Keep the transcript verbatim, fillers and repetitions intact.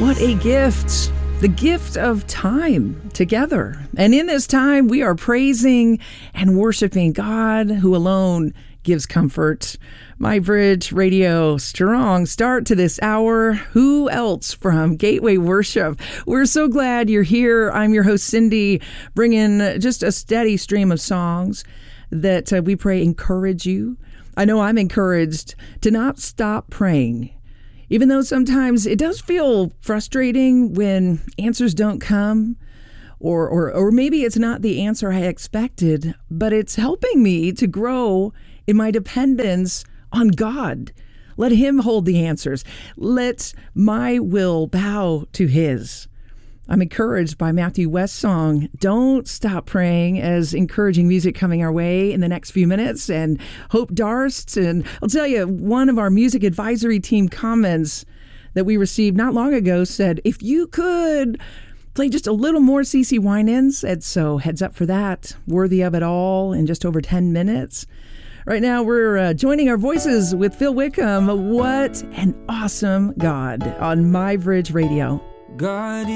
What a gift. The gift of time together. And in this time, we are praising and worshiping God who alone gives comfort. My Bridge Radio, strong start to this hour. Who else from Gateway Worship? We're so glad you're here. I'm your host, Cindy, bringing just a steady stream of songs that uh, we pray encourage you. I know I'm encouraged to not stop praying. Even though sometimes it does feel frustrating when answers don't come, or, or or maybe it's not the answer I expected, but it's helping me to grow in my dependence on God. Let Him hold the answers. Let my will bow to His. I'm encouraged by Matthew West's song, Don't Stop Praying, as encouraging music coming our way in the next few minutes. And Hope Darst, and I'll tell you, one of our music advisory team comments that we received not long ago said, if you could play just a little more CeCe Winans, and so heads up for that. Worthy of it all in just over ten minutes. Right now, we're uh, joining our voices with Phil Wickham. What an awesome God on My Bridge Radio. God